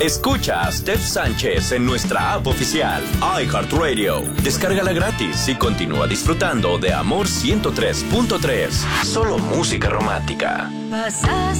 Escucha a Steph Sánchez en nuestra app oficial, iHeartRadio. Descárgala gratis y continúa disfrutando de Amor 103.3. Solo música romántica. Pasaste